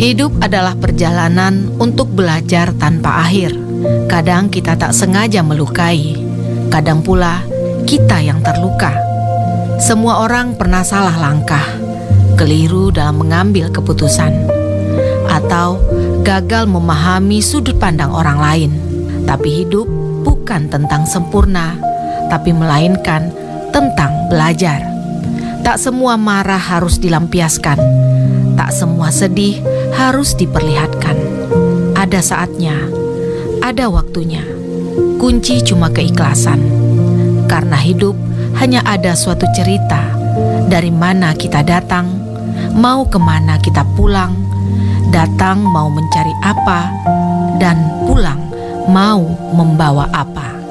Hidup adalah perjalanan untuk belajar tanpa akhir. Kadang kita tak sengaja melukai, kadang pula kita yang terluka. Semua orang pernah salah langkah, keliru dalam mengambil keputusan, atau gagal memahami sudut pandang orang lain. Tapi hidup bukan tentang sempurna, tapi melainkan tentang belajar. Tak semua marah harus dilampiaskan, tak semua sedih harus diperlihatkan. Ada saatnya, ada waktunya. Kunci cuma keikhlasan. Karena hidup hanya ada suatu cerita. Dari mana kita datang, mau kemana kita pulang. Datang mau mencari apa, dan pulang mau membawa apa.